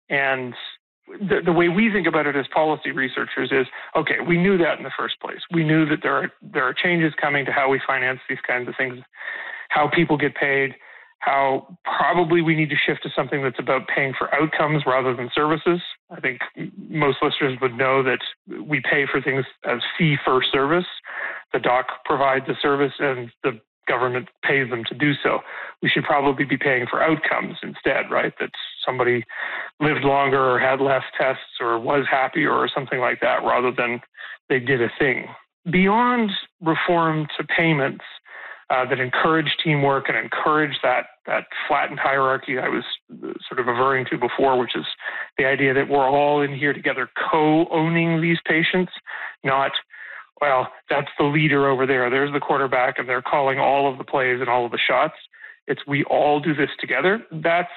And the way we think about it as policy researchers is, okay, we knew that in the first place. We knew that there are changes coming to how we finance these kinds of things, how people get paid, how probably we need to shift to something that's about paying for outcomes rather than services. I think most listeners would know that we pay for things as fee for service. The doc provides a service and the government pays them to do so. We should probably be paying for outcomes instead, right? That somebody lived longer or had less tests or was happier or something like that, rather than they did a thing. Beyond reform to payments that encourage teamwork and encourage that flattened hierarchy I was sort of averring to before, which is the idea that we're all in here together co-owning these patients, not, well, that's the leader over there. There's the quarterback, and they're calling all of the plays and all of the shots. It's we all do this together. That's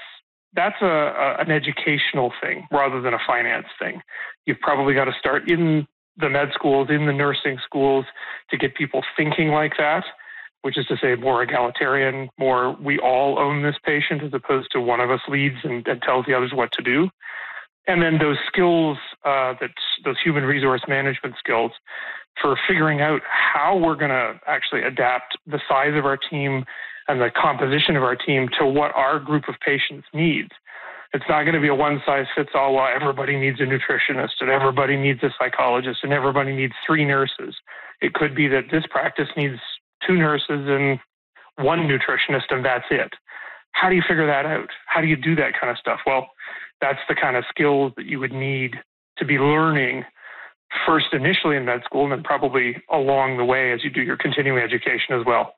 an educational thing rather than a finance thing. You've probably got to start in the med schools, in the nursing schools, to get people thinking like that, which is to say more egalitarian, more we all own this patient as opposed to one of us leads and tells the others what to do. And then those skills, those human resource management skills for figuring out how we're going to actually adapt the size of our team and the composition of our team to what our group of patients needs. It's not going to be a one-size-fits-all, well, everybody needs a nutritionist and everybody needs a psychologist and everybody needs 3 nurses. It could be that this practice needs 2 nurses and 1 nutritionist and that's it. How do you figure that out? How do you do that kind of stuff? Well, that's the kind of skills that you would need to be learning first initially in med school and then probably along the way as you do your continuing education as well.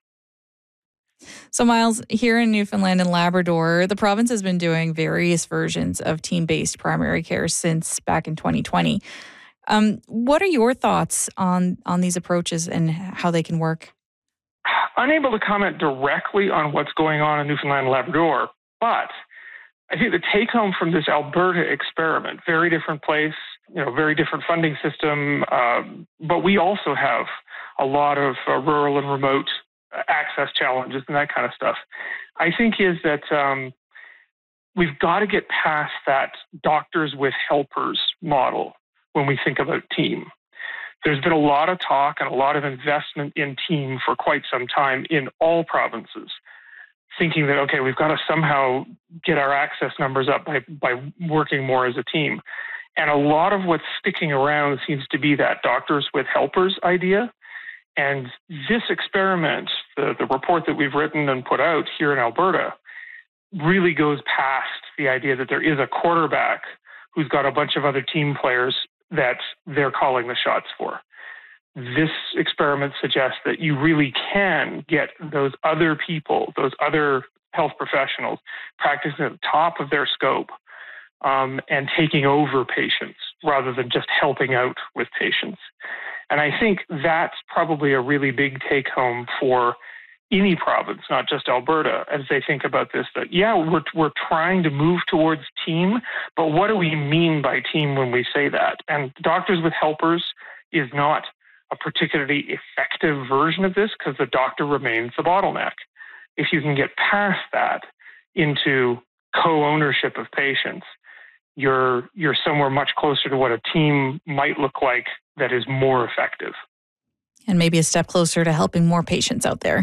So Miles, here in Newfoundland and Labrador, the province has been doing various versions of team-based primary care since back in 2020. What are your thoughts on these approaches and how they can work? Unable to comment directly on what's going on in Newfoundland and Labrador, but I think the take-home from this Alberta experiment, very different place, very different funding system, but we also have a lot of rural and remote access challenges and that kind of stuff, I think is that we've got to get past that doctors with helpers model when we think about team. There's been a lot of talk and a lot of investment in team for quite some time in all provinces, thinking that, okay, we've got to somehow get our access numbers up by working more as a team. And a lot of what's sticking around seems to be that doctors with helpers idea. And this experiment, the report that we've written and put out here in Alberta, really goes past the idea that there is a quarterback who's got a bunch of other team players that they're calling the shots for. This experiment suggests that you really can get those other people, those other health professionals, practicing at the top of their scope and taking over patients rather than just helping out with patients. And I think that's probably a really big take home for any province, not just Alberta, as they think about this, that, yeah, we're trying to move towards team, but what do we mean by team when we say that? And doctors with helpers is not a particularly effective version of this because the doctor remains the bottleneck. If you can get past that into co-ownership of patients, you're somewhere much closer to what a team might look like that is more effective. And maybe a step closer to helping more patients out there.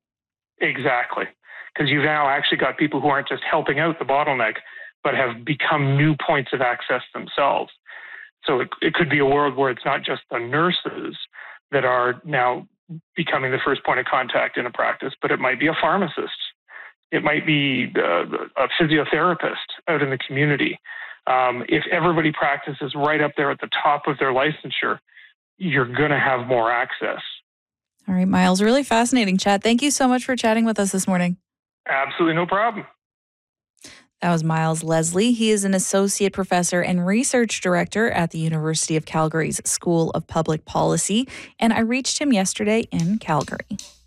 Exactly. Because you've now actually got people who aren't just helping out the bottleneck, but have become new points of access themselves. So it could be a world where it's not just the nurses that are now becoming the first point of contact in a practice, but it might be a pharmacist. It might be a physiotherapist out in the community. If everybody practices right up there at the top of their licensure, you're going to have more access. All right, Miles, really fascinating chat. Thank you so much for chatting with us this morning. Absolutely no problem. That was Miles Leslie. He is an associate professor and research director at the University of Calgary's School of Public Policy, and I reached him yesterday in Calgary.